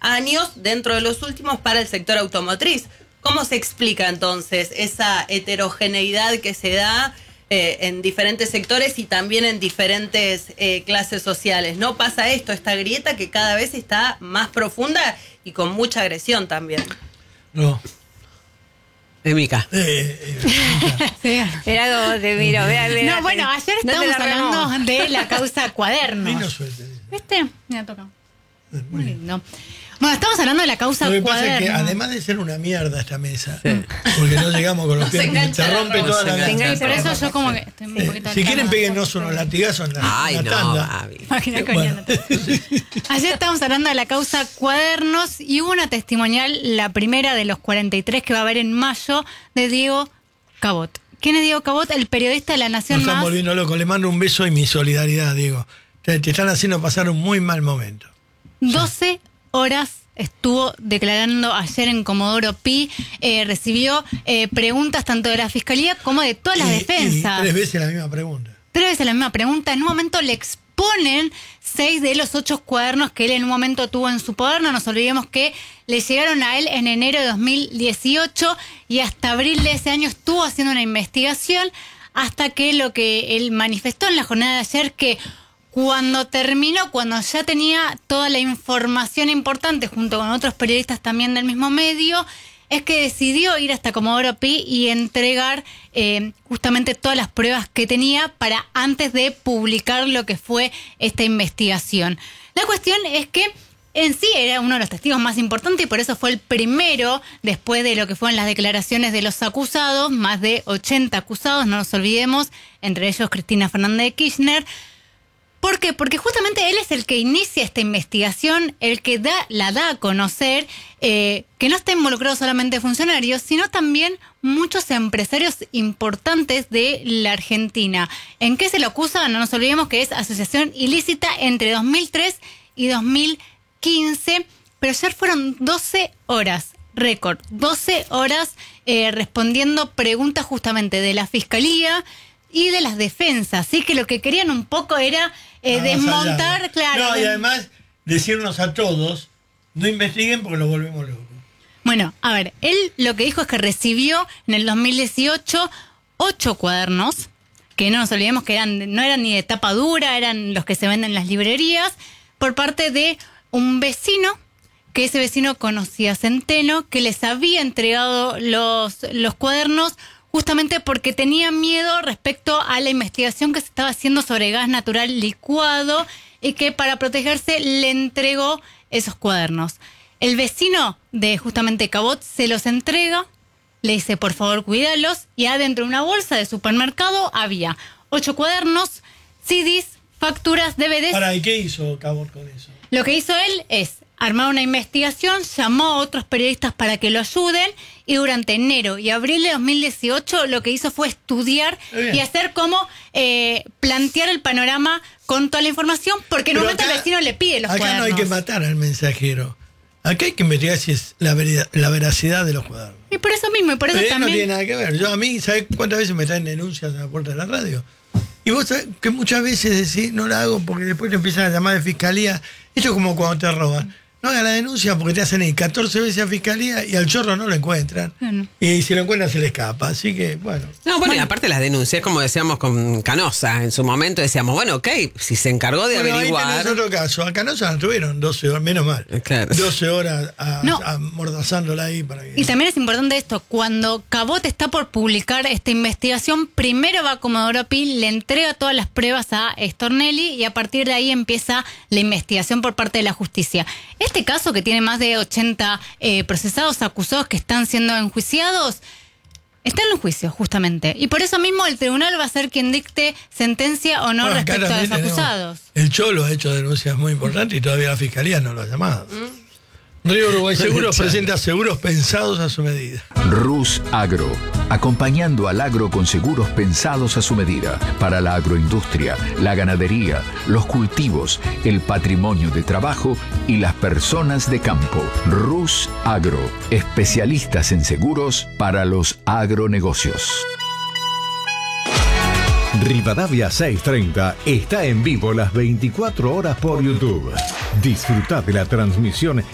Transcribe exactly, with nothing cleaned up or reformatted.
años, dentro de los últimos, para el sector automotriz. ¿Cómo se explica entonces esa heterogeneidad que se da eh, en diferentes sectores y también en diferentes eh, clases sociales? ¿No pasa esto, esta grieta que cada vez está más profunda y con mucha agresión también? No. Emica. Eh, eh, Era como te miro, vea, vea. No, bueno, ayer No te estábamos la hablando remó. de la causa Cuadernos. Vino suerte. ¿Viste? Mira, toca. Muy Muy bien. lindo. Bueno, estamos hablando de la causa Lo que pasa Cuadernos. es que además de ser una mierda esta mesa, porque no llegamos con los pies, engancha te la rompe ropa. toda No la se Sí, engancha. mesa. por eso yo como que estoy un Eh, poquito si quieren alcanzada. péguennos unos latigazos en la, Ay, en la no, tanda. Babi. Imagina que Bueno. mañana. Ayer estábamos hablando de la causa Cuadernos y hubo una testimonial, la primera de los cuarenta y tres que va a haber en mayo, de Diego Cabot. ¿Quién es Diego Cabot? El periodista de La Nación Nos están Más. volviendo locos. Le mando un beso y mi solidaridad, Diego. Te, te están haciendo pasar un muy mal momento. doce horas estuvo declarando ayer en Comodoro Pi, eh, recibió eh, preguntas tanto de la Fiscalía como de todas las Y- defensas. y tres veces la misma pregunta. Tres veces la misma pregunta. En un momento le exponen seis de los ocho cuadernos que él en un momento tuvo en su poder. No nos olvidemos que le llegaron a él en enero de dos mil dieciocho y hasta abril de ese año estuvo haciendo una investigación hasta que lo que él manifestó en la jornada de ayer, que cuando terminó, cuando ya tenía toda la información importante junto con otros periodistas también del mismo medio, es que decidió ir hasta Comodoro Pi y entregar eh, justamente todas las pruebas que tenía para antes de publicar lo que fue esta investigación. La cuestión es que en sí era uno de los testigos más importantes y por eso fue el primero después de lo que fueron las declaraciones de los acusados, más de ochenta acusados, no nos olvidemos, entre ellos Cristina Fernández de Kirchner. ¿Por qué? Porque justamente él es el que inicia esta investigación, el que da, la da a conocer, eh, que no está involucrado solamente funcionarios, sino también muchos empresarios importantes de la Argentina. ¿En qué se lo acusa? No nos olvidemos que es asociación ilícita entre dos mil tres y dos mil quince, pero ayer fueron doce horas, récord, doce horas eh, respondiendo preguntas justamente de la Fiscalía y de las defensas, así que lo que querían un poco era eh, Ah, desmontar, allá. claro. No, y de- además decirnos a todos, no investiguen porque los volvemos locos. Bueno, a ver, él lo que dijo es que recibió en el dos mil dieciocho ocho cuadernos, que no nos olvidemos que eran, no eran ni de tapa dura, eran los que se venden en las librerías, por parte de un vecino, que ese vecino conocía a Centeno, que les había entregado los, los cuadernos justamente porque tenía miedo respecto a la investigación que se estaba haciendo sobre gas natural licuado y que para protegerse le entregó esos cuadernos. El vecino de justamente Cabot se los entrega, le dice por favor cuídalos, y adentro de una bolsa de supermercado había ocho cuadernos, C Ds, facturas, D V Ds. Para, ¿y qué hizo Cabot con eso? Lo que hizo él es armar una investigación, llamó a otros periodistas para que lo ayuden y durante enero y abril de dos mil dieciocho lo que hizo fue estudiar Bien. y hacer como eh, plantear el panorama con toda la información, porque en un Pero momento acá- el vecino le pide los Acá cuadernos. no hay que matar al mensajero. Acá hay que investigar si es la, verida- la veracidad de los cuadernos. Y por eso mismo, y por eso Pero él no también... tiene nada que ver. Yo a mí, ¿sabes cuántas veces me traen denuncias a la puerta de la radio? Y vos sabés que muchas veces decís, no la hago porque después te empiezan a llamar de fiscalía. Esto es como cuando te roban. No hagas la denuncia porque te hacen ir catorce veces a fiscalía y al chorro no lo encuentran. Bueno. Y si lo encuentran se le escapa. Así que, bueno. No, bueno, y aparte las denuncias, como decíamos con Canosa, en su momento decíamos, bueno, ok, si se encargó de Bueno, ahí tenés averiguar. otro caso. Acá no se tuvieron doce horas, menos mal. Claro. doce horas a- No. amordazándola ahí para que... Y también es importante esto, cuando Cabot está por publicar esta investigación, primero va a Comodoro Pi, le entrega todas las pruebas a Stornelli y a partir de ahí empieza la investigación por parte de la justicia. Este caso, que tiene más de ochenta eh, procesados, acusados que están siendo enjuiciados, está en un juicio, justamente. Y por eso mismo el tribunal va a ser quien dicte sentencia o no Bueno, acá respecto a los también tenemos- acusados. El Cholo ha hecho denuncias muy importantes y todavía la fiscalía no lo ha llamado. Río Uruguay Seguros presenta seguros pensados a su medida. Rus Agro, acompañando al agro con seguros pensados a su medida, para la agroindustria, la ganadería, los cultivos, el patrimonio de trabajo y las personas de campo. Rus Agro, especialistas en seguros para los agronegocios. Rivadavia seiscientos treinta está en vivo las veinticuatro horas por YouTube. Disfruta de la transmisión